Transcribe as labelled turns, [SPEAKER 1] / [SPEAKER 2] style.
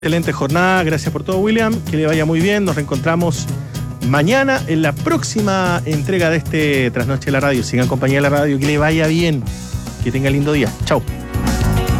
[SPEAKER 1] Excelente jornada, gracias por todo, William. Que le vaya muy bien. Nos reencontramos mañana en la próxima entrega de este Trasnoche de la Radio. Sigan en compañía de la radio, que le vaya bien. Que tenga lindo día. Chau.